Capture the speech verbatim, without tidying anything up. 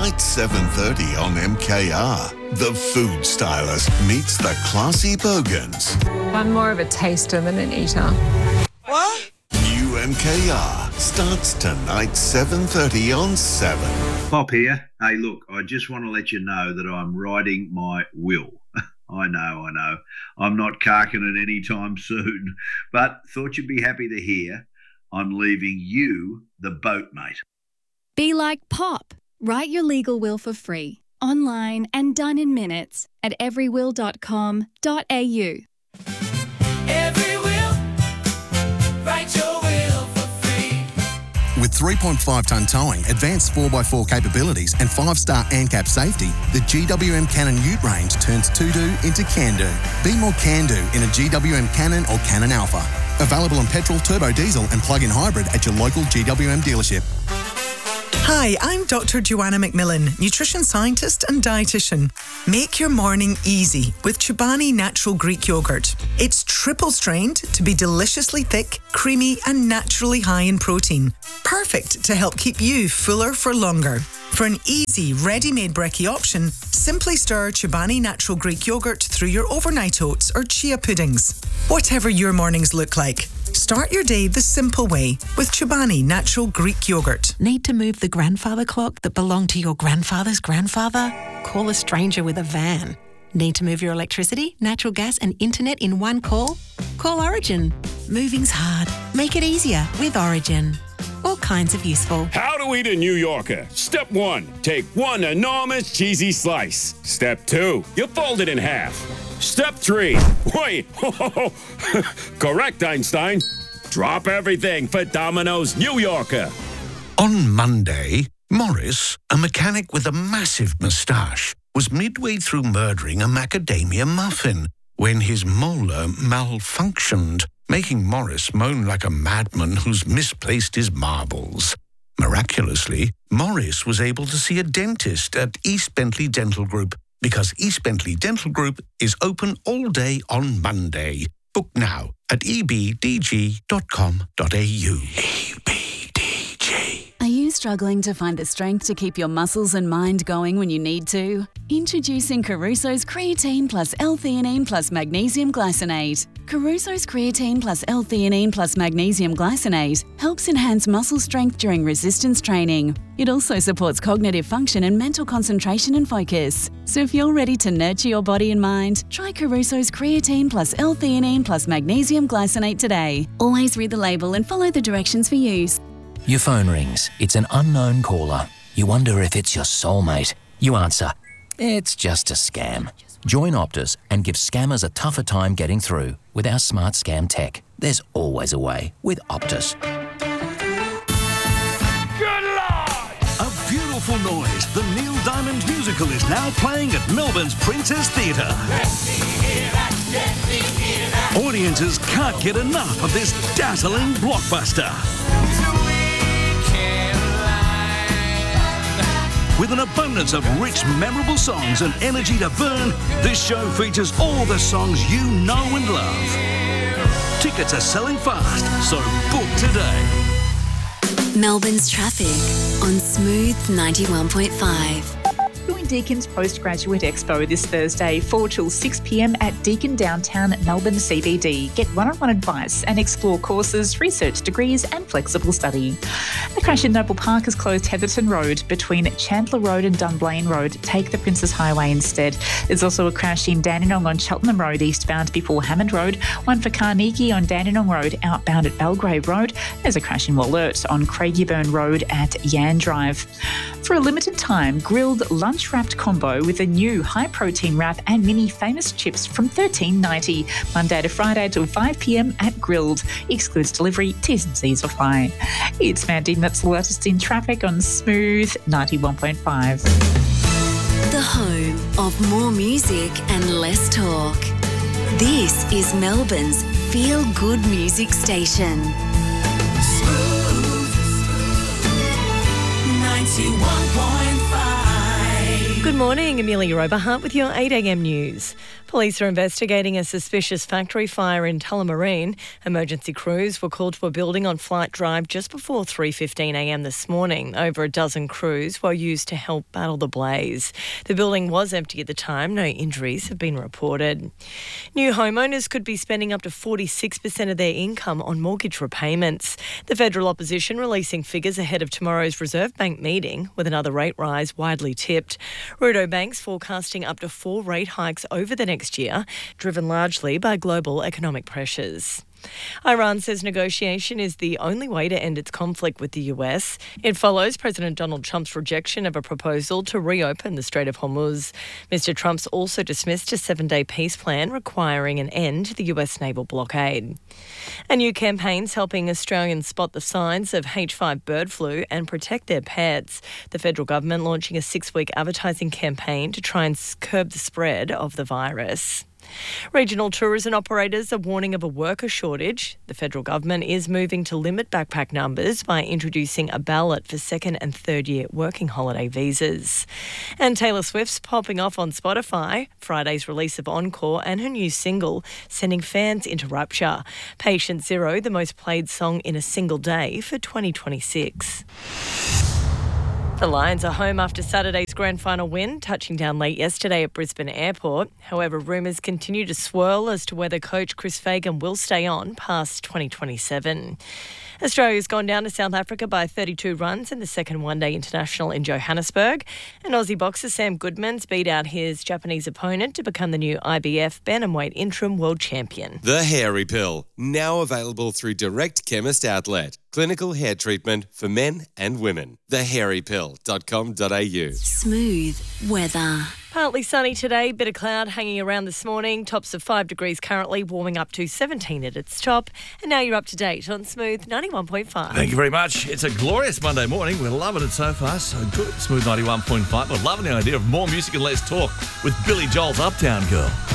tonight seven thirty on M K R. The Food Stylist meets the classy Bogans. I'm more of a taster than an eater. What? New M K R starts tonight seven thirty on seven. Pop here. Hey, look, I just want to let you know that I'm writing my will. I know, I know. I'm not carking it anytime soon, but thought you'd be happy to hear I'm leaving you the boat, mate. Be like Pop. Write your legal will for free, online and done in minutes at every will dot com dot a u. Every will, write your will for free. With three point five tonne towing, advanced four by four capabilities and five star ANCAP safety, the G W M Cannon Ute range turns to-do into can-do. Be more can-do in a G W M Cannon or Cannon Alpha. Available in petrol, turbo diesel and plug-in hybrid at your local G W M dealership. Hi, I'm Doctor Joanna McMillan, nutrition scientist and dietitian. Make your morning easy with Chobani Natural Greek Yogurt. It's triple strained to be deliciously thick, creamy and naturally high in protein. Perfect to help keep you fuller for longer. For an easy, ready-made brekkie option, simply stir Chobani Natural Greek Yogurt through your overnight oats or chia puddings. Whatever your mornings look like, start your day the simple way with Chobani Natural Greek Yogurt. Need to move the grandfather clock that belonged to your grandfather's grandfather? Call a stranger with a van. Need to move your electricity, natural gas and internet in one call? Call Origin. Moving's hard. Make it easier with Origin. All kinds of useful. How to eat a New Yorker. Step one, take one enormous cheesy slice. Step two, you fold it in half. Step three, wait, correct, Einstein. Drop everything for Domino's New Yorker. On Monday, Morris, a mechanic with a massive moustache, was midway through murdering a macadamia muffin when his molar malfunctioned, making Morris moan like a madman who's misplaced his marbles. Miraculously, Morris was able to see a dentist at East Bentley Dental Group because East Bentley Dental Group is open all day on Monday. Book now at e b d g dot com dot a u. E B D G. Are you struggling to find the strength to keep your muscles and mind going when you need to? Introducing Caruso's Creatine Plus L-Theanine Plus Magnesium Glycinate. Caruso's Creatine Plus L-Theanine Plus Magnesium Glycinate helps enhance muscle strength during resistance training. It also supports cognitive function and mental concentration and focus. So if you're ready to nurture your body and mind, try Caruso's Creatine Plus L-Theanine Plus Magnesium Glycinate today. Always read the label and follow the directions for use. Your phone rings. It's an unknown caller. You wonder if it's your soulmate. You answer. It's just a scam. Join Optus and give scammers a tougher time getting through. With our smart scam tech, there's always a way with Optus. Good Lord! A beautiful noise. The Neil Diamond musical is now playing at Melbourne's Princess Theatre. Audiences can't get enough of this dazzling blockbuster. With an abundance of rich, memorable songs and energy to burn, this show features all the songs you know and love. Tickets are selling fast, so book today. Melbourne's traffic on Smooth ninety-one point five. Join Deacon's Postgraduate Expo this Thursday, four till six p m at Deakin Downtown, Melbourne C B D. Get one-on-one advice and explore courses, research degrees and flexible study. A crash in Noble Park has closed Heatherton Road between Chandler Road and Dunblane Road. Take the Princes Highway instead. There's also a crash in Dandenong on Cheltenham Road eastbound before Hammond Road. One for Carnegie on Dandenong Road outbound at Belgrave Road. There's a crash in Wollert on Craigieburn Road at Yan Drive. For a limited time, grilled lunch wrapped combo with a new high protein wrap and mini famous chips from thirteen ninety. Monday to Friday till five p m at Grilled. Excludes delivery. T's and C's apply. It's Mandy, that's the latest in traffic on Smooth ninety-one point five. The home of more music and less talk. This is Melbourne's feel good music station. Smooth ninety-one point five. Good morning, Amelia Oberhart with your eight a m news. Police are investigating a suspicious factory fire in Tullamarine. Emergency crews were called to a building on Flight Drive just before three fifteen a m this morning. Over a dozen crews were used to help battle the blaze. The building was empty at the time. No injuries have been reported. New homeowners could be spending up to forty-six percent of their income on mortgage repayments. The federal opposition releasing figures ahead of tomorrow's Reserve Bank meeting, with another rate rise widely tipped. Rudo Bank's forecasting up to four rate hikes over the next year, driven largely by global economic pressures. Iran says negotiation is the only way to end its conflict with the U S. It follows President Donald Trump's rejection of a proposal to reopen the Strait of Hormuz. Mister Trump's also dismissed a seven-day peace plan requiring an end to the U S naval blockade. A new campaign's helping Australians spot the signs of H five bird flu and protect their pets. The federal government launching a six-week advertising campaign to try and curb the spread of the virus. Regional tourism operators are warning of a worker shortage. The federal government is moving to limit backpack numbers by introducing a ballot for second and third year working holiday visas. And Taylor Swift's popping off on Spotify. Friday's release of Encore and her new single, sending fans into rapture. Patient Zero, the most played song in a single day for twenty twenty-six. The Lions are home after Saturday's grand final win, touching down late yesterday at Brisbane Airport. However, rumours continue to swirl as to whether coach Chris Fagan will stay on past twenty twenty-seven. Australia's gone down to South Africa by thirty-two runs in the second one-day international in Johannesburg. And Aussie boxer Sam Goodman's beat out his Japanese opponent to become the new I B F bantamweight interim world champion. The Hairy Pill, now available through Direct Chemist Outlet. Clinical hair treatment for men and women. the hairy pill dot com dot a u. Smooth weather. Partly sunny today, bit of cloud hanging around this morning. Tops of five degrees currently, warming up to seventeen at its top. And now you're up to date on Smooth ninety-one point five. Thank you very much. It's a glorious Monday morning. We're loving it so far. So good. Smooth ninety-one point five. We're loving the idea of more music and less talk with Billy Joel's Uptown Girl.